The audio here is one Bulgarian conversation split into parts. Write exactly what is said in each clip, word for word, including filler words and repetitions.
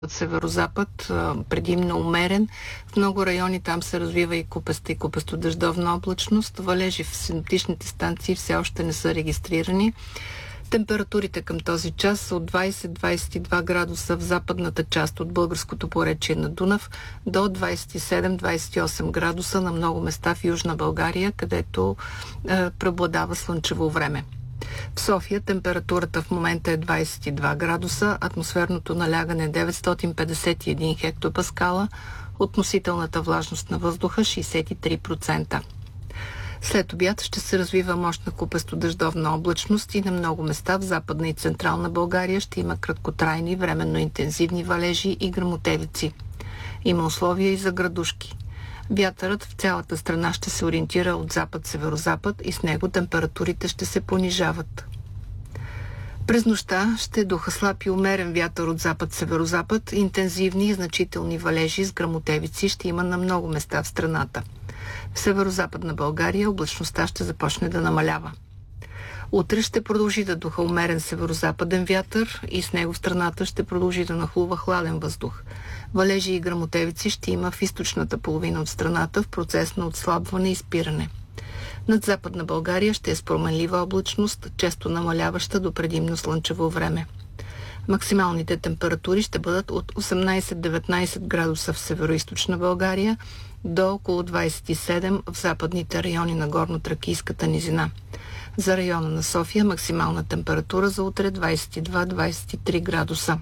северозапад, предимно умерен. В много райони там се развива и купеста и купесто-дъждовна облачност. Валежи в синоптичните станции все още не са регистрирани. Температурите към този час са от двайсет до двайсет и два градуса в западната част от българското поречие на Дунав до двайсет и седем до двайсет и осем градуса на много места в Южна България, където е, преобладава слънчево време. В София температурата в момента е двайсет и два градуса, атмосферното налягане е деветстотин петдесет и един хектопаскала, относителната влажност на въздуха шейсет и три процента. След обяд ще се развива мощна купесто-дъждовна облачност и на много места в Западна и Централна България ще има краткотрайни, временно интензивни валежи и гръмотевици. Има условия и за градушки. Вятърът в цялата страна ще се ориентира от запад-северозапад и с него температурите ще се понижават. През нощта ще духа слаб и умерен вятър от запад-северозапад, интензивни и значителни валежи с гръмотевици ще има на много места в страната. В северозападна България облачността ще започне да намалява. Утре ще продължи да духа умерен северозападен вятър и с него в страната ще продължи да нахлува хладен въздух. Валежи и гръмотевици ще има в източната половина от страната в процес на отслабване и спиране. Над Западна България ще е с променлива облачност, често намаляваща до предимно слънчево време. Максималните температури ще бъдат от осемнайсет до деветнайсет градуса в североизточна България до около двайсет и седем в западните райони на горно-тракийската низина. За района на София максимална температура за утре двайсет и два до двайсет и три градуса.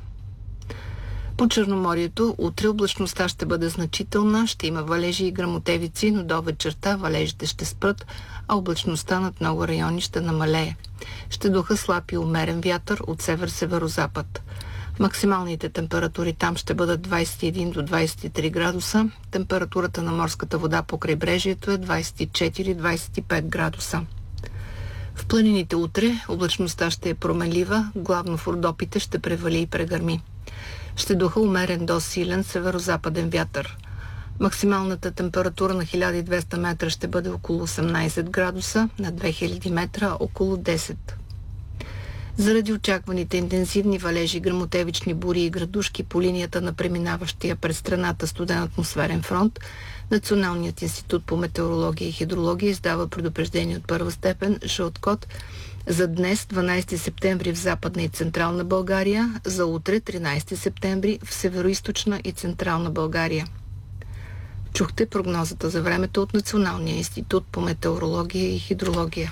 По Черноморието утре облачността ще бъде значителна, ще има валежи и гръмотевици, но до вечерта валежите ще спрат, а облачността над много райони ще намалее. Ще духа слаб и умерен вятър от север-северозапад. Максималните температури там ще бъдат двайсет и един до двайсет и три градуса. Температурата на морската вода по крайбрежието е двайсет и четири до двайсет и пет градуса. В планините утре облачността ще е променлива, главно в Родопите ще превали и прегърми. Ще духа умерен до силен северозападен вятър. Максималната температура на хиляда и двеста метра ще бъде около осемнайсет градуса, на две хиляди метра около десет. Заради очакваните интензивни валежи, гръмотевични бури и градушки по линията на преминаващия през страната студен атмосферен фронт, Националният институт по метеорология и хидрология издава предупреждение от първа степен жълт код за днес, дванайсети септември в Западна и Централна България, за утре, тринайсети септември в Североизточна и Централна България. Чухте прогнозата за времето от Националния институт по метеорология и хидрология.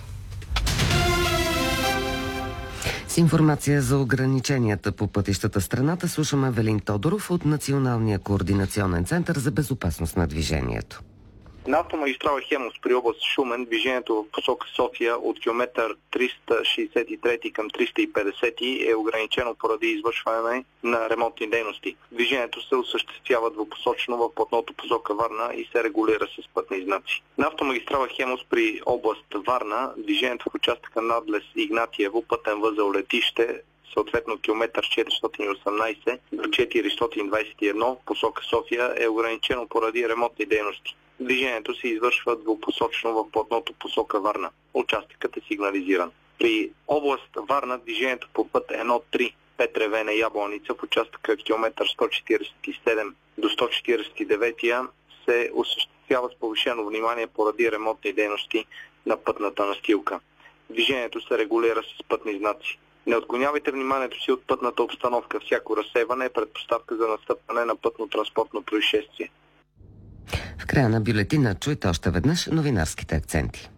С информация за ограниченията по пътищата в страната слушаме Велин Тодоров от Националния координационен център за безопасност на движението. На автомагистрала Хемус при област Шумен движението в посока София от километър триста шейсет и трети към триста и петдесети е ограничено поради извършване на ремонтни дейности. Движението се осъществява двупосочно в платното посока Варна и се регулира с пътни знаци. На автомагистрала Хемус при област Варна движението в участъка надлез Игнатиево, пътен възел летище, съответно километър четиристотин и осемнайсет до четиристотин двайсет и едно посока София е ограничено поради ремонтни дейности. Движението се извършва двупосочно в платното посока Варна. Участъкът е сигнализиран. При област Варна движението по път едно три Петревене Ябланица в участъка километър сто четирийсет и седем до сто четирийсет и девет се осъществява с повишено внимание поради ремонтни дейности на пътната настилка. Движението се регулира с пътни знаци. Не отклонявайте вниманието си от пътната обстановка. Всяко разсейване е предпоставка за настъпване на пътно-транспортно происшествие. В края на бюлетина чуйте още веднъж новинарските акценти.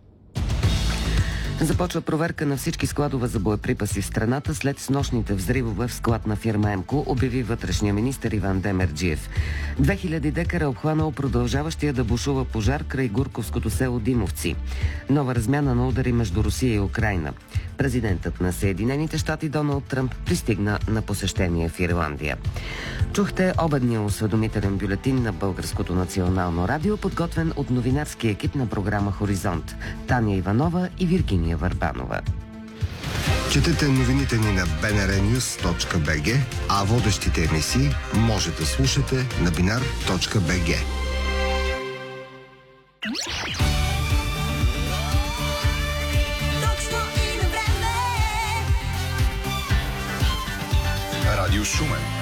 Започва проверка на всички складове за боеприпаси в страната след снощните взривове в склад на фирма Емко, обяви вътрешния министър Иван Демерджиев. две хиляди декара обхванал продължаващия да бушува пожар край Гурковското село Димовци. Нова размяна на удари между Русия и Украйна. Президентът на Съединените щати Доналд Тръмп пристигна на посещение в Ирландия. Чухте обедния осведомителен бюлетин на Българското национално радио, подготвен от новинарски екип на програма Хоризонт. Таня Иванова и Виргиния Върбанова. Четете новините ни на би ен ар нюз точка би джи, а водещите емисии може да слушате на бинар точка би джи. Радио Шумен.